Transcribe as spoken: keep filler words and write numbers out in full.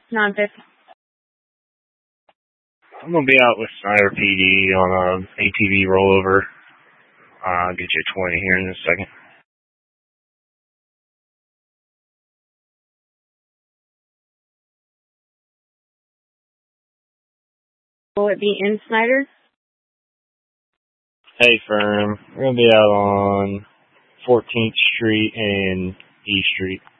nine fifty. I'm going to be out with Snyder P D on a A T V rollover. Uh, I'll get you a twenty here in a second. Will it be in Snyder? Hey, firm. We're going to be out on fourteenth Street and E Street.